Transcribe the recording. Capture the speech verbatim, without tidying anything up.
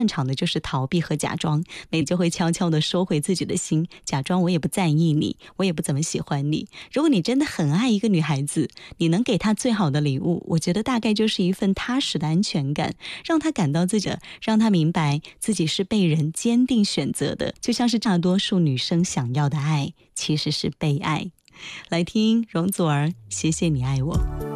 擅长的就是逃避和假装，美就会悄悄地收回自己的心，假装我也不在意你，我也不怎么喜欢你。如果你真的很爱一个女孩子，你能给她最好的礼物，我觉得大概就是一份踏实的安全感，让她感到自己，让她明白自己是被人坚定选择的，就像是大多数女生想要的爱，其实是被爱。来听容祖儿，谢谢你爱我。